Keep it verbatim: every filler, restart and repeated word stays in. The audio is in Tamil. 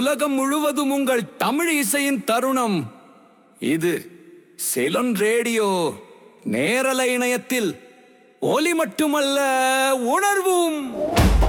உலகம் முழுவதும் உங்கள் தமிழ் இசையின் தருணம். இது செலன் ரேடியோ. நேரலை இணையத்தில் ஒலி மட்டுமல்ல, உணர்வும்.